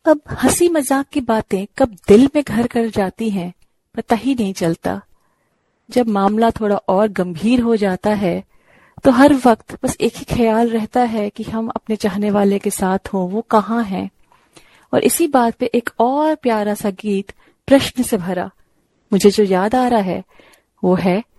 अब हंसी मजाक की बातें कब दिल में घर कर जाती हैं पता ही नहीं चलता। जब मामला थोड़ा और गंभीर हो जाता है तो हर वक्त बस एक ही ख्याल रहता है कि हम अपने चाहने वाले के साथ हों, वो कहाँ है। और इसी बात पे एक और प्यारा सा गीत प्रश्न से भरा मुझे जो याद आ रहा है वो है